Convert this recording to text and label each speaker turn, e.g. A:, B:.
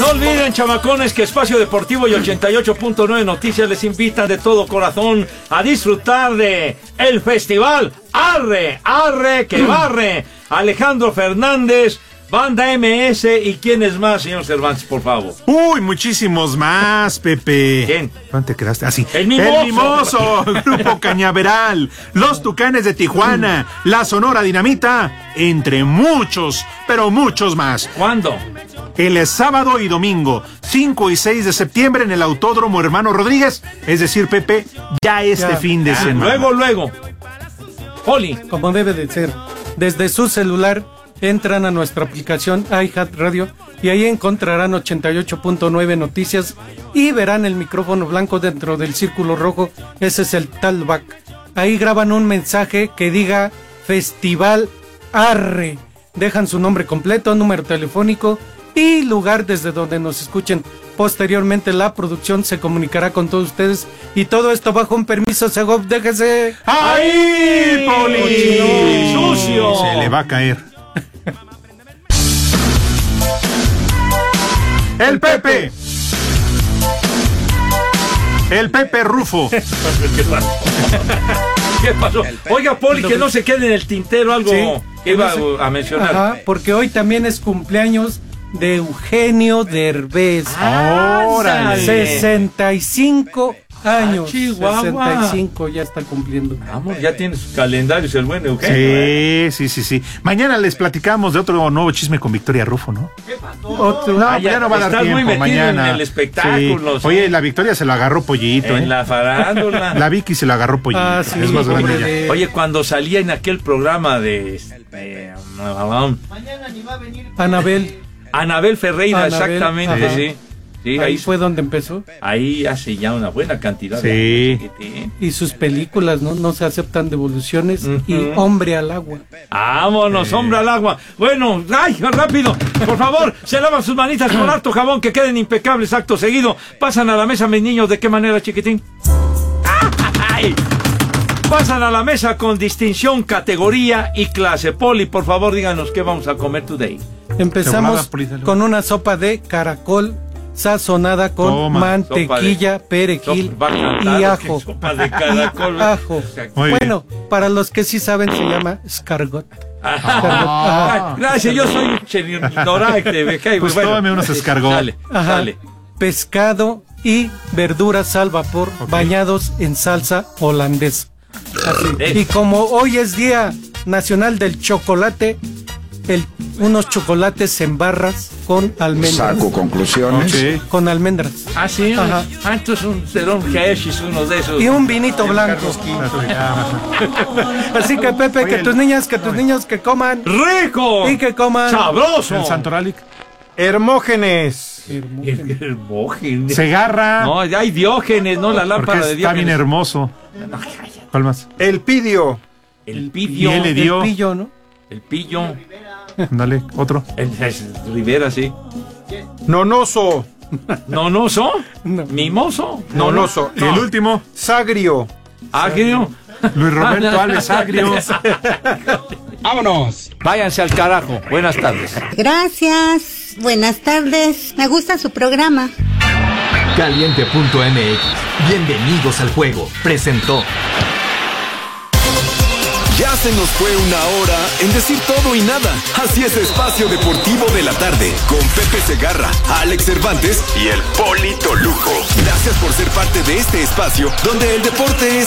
A: No olviden, chamacones, que Espacio Deportivo y 88.9 Noticias les invitan de todo corazón a disfrutar de el festival Arre, Arre que Barre. Alejandro Fernández, Banda MS y ¿quién es más, señor Cervantes, por favor?
B: Uy, muchísimos más, Pepe.
A: ¿Quién?
B: ¿Dónde te quedaste? Así.
A: El Mimoso.
B: Grupo Cañaveral, Los Tucanes de Tijuana, La Sonora Dinamita, entre muchos, pero muchos más.
A: ¿Cuándo?
B: El sábado y domingo, 5 y 6 de septiembre en el Autódromo Hermano Rodríguez, es decir, Pepe, ya fin de semana.
A: Luego. Poli.
C: Como debe de ser, desde su celular entran a nuestra aplicación iHeartRadio y ahí encontrarán 88.9 Noticias y verán el micrófono blanco dentro del círculo rojo. Ese es el talkback. Ahí graban un mensaje que diga Festival Arre. Dejan su nombre completo, número telefónico y lugar desde donde nos escuchen. Posteriormente la producción se comunicará con todos ustedes y todo esto bajo un permiso. Segov, déjese.
B: ¡Ahí, Poli!
A: ¡Sucio!
B: Se le va a caer. El Pepe. El Pepe Rufo.
A: ¿Qué pasó? Oiga, Poli, que no se quede en el tintero algo que iba a mencionar.
C: Ajá, porque hoy también es cumpleaños de Eugenio Derbez.
B: ¡Órale!
C: 65 años.
A: Chihuahua.
C: 65 ya está cumpliendo.
A: Vamos, ya tiene sus calendarios el buen Eugenio.
B: Sí. Mañana les platicamos de otro nuevo chisme con Victoria Rufo, ¿no?
A: ¿Qué pasó?
C: Otro.
B: No, ya no va a dar
A: Estás
B: tiempo.
A: muy metido
B: Mañana
A: en el espectáculo.
B: Sí. Oye, la Victoria se lo agarró Pollito,
A: En la farándula.
B: La Vicky se lo agarró Pollito.
C: Ah, sí,
B: es más grande
C: pobre
B: ya.
C: de-
A: Oye, cuando salía en aquel programa de Anabel Ferreira,
C: Anabel,
A: exactamente,
C: ajá.
A: sí. Sí,
C: ahí fue donde empezó.
A: Ahí hace ya una buena cantidad
B: Sí.
A: de años, chiquitín.
C: Y sus películas no se aceptan devoluciones. Y Hombre al Agua.
A: Vámonos, hombre al agua. Bueno, ay, rápido, por favor, se lavan sus manitas con harto jabón, que queden impecables. Acto seguido, pasan a la mesa, mis niños. ¿De qué manera, chiquitín? ¡Ay! Pasan a la mesa con distinción, categoría y clase. Poli, por favor, díganos qué vamos a comer today.
C: Empezamos
B: Poli, dale.
C: con una sopa de caracol sazonada con
B: Toma.
C: mantequilla, perejil
A: Va a cantar,
C: y
A: ¿qué
C: ajo.
A: sopa de caracol?
C: Y ajo.
B: Muy
C: Bueno, para los que sí saben se llama escargot.
A: Ay, gracias, yo soy un ignorante, me caigo.
B: Pues tómame unos escargot.
A: Dale,
C: Ajá.
A: dale.
C: Pescado y verduras al vapor bañados en salsa holandesa. Así. Y como hoy es Día Nacional del Chocolate, unos chocolates en barras con almendras.
D: Saco conclusiones.
B: Ok.
C: Con almendras.
A: Ah, sí,
C: Ajá.
A: entonces será un Hershey's, uno de esos.
C: Y un vinito blanco. Así que Pepe,
B: Oye,
C: que tus niños que coman.
A: ¡Rico!
C: Y que coman.
A: ¡Sabroso!
B: El Santoralic.
E: Hermógenes.
A: Hermógenes.
B: Segarra.
A: No, hay Diógenes, no la
B: porque
A: lámpara de
B: está bien
A: Diógenes.
B: hermoso. ¿Cuál más?
E: El Pidio.
A: El pillo.
B: Y él le dio.
C: El pillo, ¿no?
A: El pillo.
B: Dale, otro.
A: El Rivera, sí.
E: Nonoso.
A: ¿Nonoso?
C: No.
A: ¿Mimoso?
E: Nonoso.
B: Y el último,
E: Sagrio.
A: ¿Agrio?
B: Luis Roberto Alves Agrio.
D: ¡Vámonos!
A: Váyanse al carajo. Buenas tardes.
F: Gracias. Buenas tardes. Me gusta su programa.
G: Caliente.mx. Bienvenidos al juego. Presentó.
H: Ya se nos fue una hora en decir todo y nada. Así es Espacio Deportivo de la Tarde con Pepe Segarra, Alex Cervantes y el Polito Luco. Gracias por ser parte de este espacio donde el deporte es